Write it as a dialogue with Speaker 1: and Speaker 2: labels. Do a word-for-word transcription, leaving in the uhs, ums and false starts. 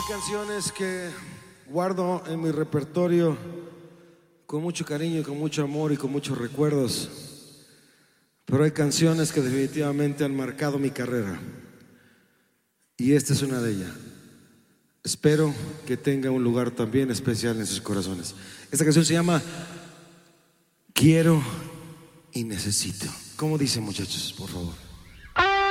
Speaker 1: Hay canciones que guardo en mi repertorio con mucho cariño y con mucho amor y con muchos recuerdos, pero hay canciones que definitivamente han marcado mi carrera y esta es una de ellas. Espero que tenga un lugar también especial en sus corazones. Esta canción se llama Quiero y Necesito. ¿Cómo dicen, muchachos? Por favor.